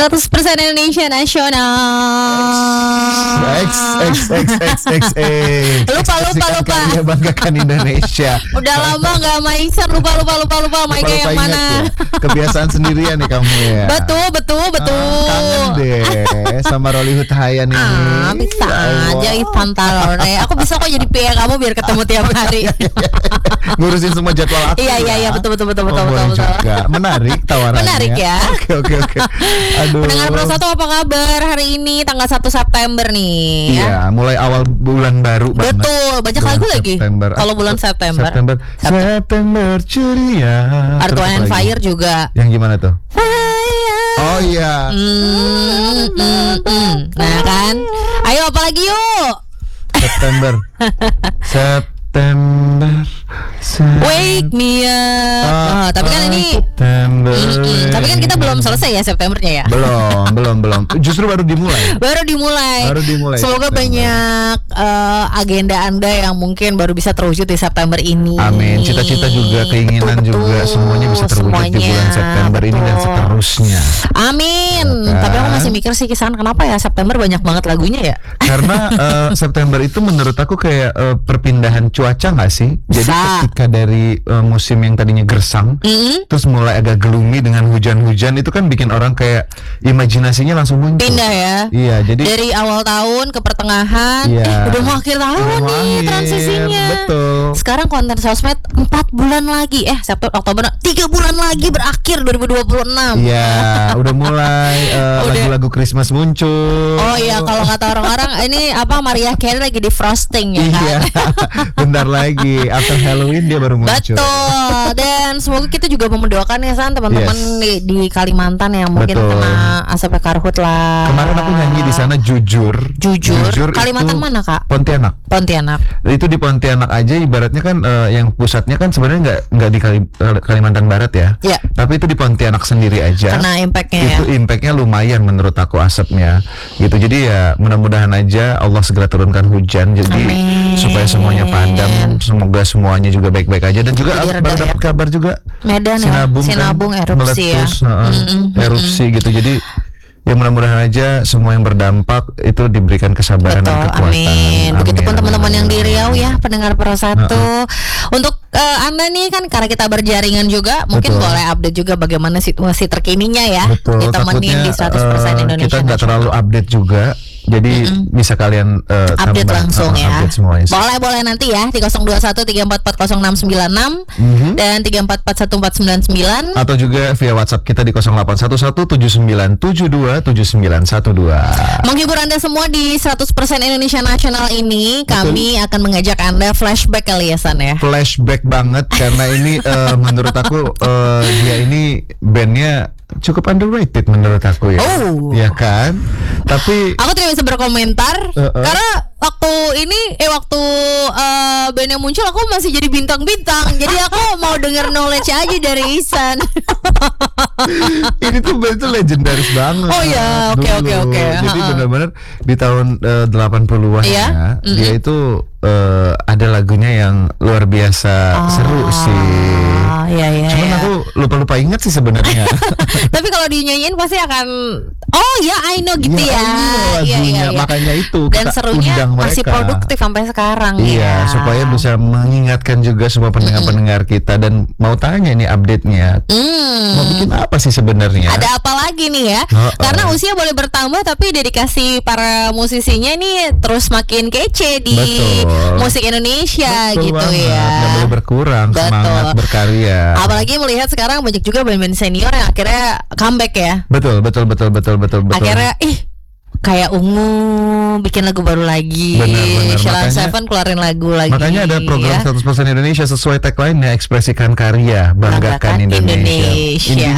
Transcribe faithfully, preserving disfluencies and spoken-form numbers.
seratus persen Indonesia Nasional. X X X X X eh. Lupa lupa lupa. Ya banggakan Indonesia. Udah lama nggak main Iksan, lupa lupa lupa lupa main kayak yang mana. Ya. Kebiasaan sendirian nih kamu ya. Betul betul betul. Ah, kangen deh sama Rolly Hutahayan ini. Ah, bisa Ya aja Ivan Talore. Aku bisa kok jadi P A kamu biar ketemu tiap hari. Ngurusin semua jadwal aku. Iya iya iya betul betul betul betul oh, betul. betul. Juga. Menarik tawarannya. Menarik ya. Oke oke oke. Aduh. Pendengar Pro satu apa kabar hari ini tanggal satu September nih? Iya, ya? mulai awal bulan baru banget. Betul, banyak bulan lagu lagi. Kalau bulan September. September. September ceria. Earth, Wind and Fire juga. Yang gimana tuh? Fire. Oh iya. Mm, mm, mm. Nah kan, ayo apa lagi yuk? September. September. September. Wake me up. Ah, Oh, tapi kan ini September. Mm-mm. Tapi kan kita belum selesai ya Septembernya ya. Belum, belum, belum. Justru baru dimulai. Baru dimulai. Baru dimulai. Semoga September. banyak uh, agenda Anda yang mungkin baru bisa terwujud di September ini. Amin. Cita-cita juga, keinginan Betul, juga semuanya bisa terwujud semuanya. di bulan September ini dan Betul. seterusnya. Amin. Ya kan? Tapi aku masih mikir sih Kisan, kenapa ya September banyak banget lagunya ya? Karena uh, September itu menurut aku kayak uh, perpindahan cuaca nggak sih? Jadi Bisa. ketika dari uh, musim yang tadinya gersang, Mm-mm. terus mulai agak gloomy dengan hujan-hujan, itu kan bikin orang kayak imajinasinya langsung muncul. Pindah ya. Iya, jadi Dari awal tahun ke pertengahan, Iya. eh udah mau akhir tahun Udah mau nih akhir, transisinya. betul. Sekarang konten sosmed empat bulan lagi, eh September, Oktober, tiga bulan lagi berakhir dua ribu dua puluh enam. Iya, udah mulai uh, Udah. lagu-lagu Christmas muncul. Oh iya, kalau kata orang-orang ini apa Mariah Carey lagi di frosting ya kan? Iya, bentar lagi after Halloween dia baru muncul. Betul. Dan semoga kita juga mendoakan ya San teman-teman Yes. di, di Kalimantan yang mungkin Betul. kena asap karhut lah. Kemarin aku nyanyi di sana jujur. Jujur. Kalimantan itu mana Kak? Pontianak. Pontianak. Itu di Pontianak aja ibaratnya kan eh, yang pusatnya kan sebenarnya nggak nggak di Kali- Kalimantan Barat ya. Ya. Tapi itu di Pontianak sendiri aja. Karena impactnya ya. Itu impactnya lumayan menurut aku asapnya gitu. Jadi ya mudah-mudahan aja Allah segera turunkan hujan jadi Amin. supaya semuanya padam, semoga semuanya juga baik-baik aja dan juga Jadi aku reda baru ya. dapat kabar juga Medan ya, Sinabung, Sinabung kan, erupsi ya. meletus, heeh, Mm-mm, erupsi gitu. Jadi ya mudah-mudahan aja semua yang berdampak itu diberikan kesabaran Betul, dan kekuatan. amin. Begitupun Amin, teman-teman amin. yang di Riau ya, pendengar Pro satu. Untuk eh, Anda nih kan karena kita berjaringan juga, mungkin Betul. boleh update juga bagaimana situasi terkininya ya. Betul, Ditemenin takutnya di seratus persen eh, Indonesia kita nggak Nasional. terlalu update juga. Jadi bisa kalian eh, Update tambah, langsung eh, ya. update semuanya. Boleh boleh nanti ya di nol dua satu tiga empat empat nol enam sembilan enam Mhm. dan tiga empat empat satu empat sembilan sembilan. Atau juga via WhatsApp kita di nol delapan satu satu tujuh sembilan tujuh dua tujuh sembilan satu dua. Menghibur Anda semua di seratus persen Indonesia Nasional ini, kami akan mengajak Anda flashback kali ya San ya. Flashback banget karena ini eh, menurut aku eh, dia ini bandnya cukup underrated menurut aku ya. Oh. Ya kan? Tapi Aku tidak bisa berkomentar Uh-uh. karena waktu ini eh waktu uh, bandnya muncul aku masih jadi bintang-bintang. Jadi aku mau denger knowledge aja dari Ihsan. ini tuh band tuh legendaris banget. Oh iya, oke, dulu. oke, oke. Jadi Ha-ha. benar-benar di tahun eh, delapan puluhan Iya? ya, Mm-mm. dia itu eh, ada lagunya yang luar biasa seru sih. Ah, iya iya. Cuman iya. aku lupa-lupa ingat sih sebenarnya. Tapi kalau dinyanyiin pasti akan oh ya I know gitu ya. Iya, ini Iya lagunya. iya iya. Makanya itu Dan kita serunya undang masih mereka. produktif sampai sekarang ya. Iya, supaya bisa mengingatkan juga semua pendengar-pendengar kita dan mau tanya nih update-nya. Hmm. Mau bikin apa sih sebenarnya? Ada apa lagi nih ya? Oh, Karena oh. usia boleh bertambah tapi dedikasi para musisinya nih terus makin kece di Betul. musik Indonesia Betul gitu banget. ya. Nggak boleh berkurang Betul. semangat berkarya. Apalagi melihat sekarang banyak juga band-band senior yang akhirnya comeback ya. Betul, betul, betul, betul, betul, betul. Akhirnya ih kayak Ungu bikin lagu baru lagi. Benar, benar. Sheila Makanya- Seven keluarin lagu lagi. Makanya ada program ya. seratus persen Indonesia sesuai tagline-nya, ekspresikan karya, banggakan, Banggakan Indonesia. Indonesia. Intinya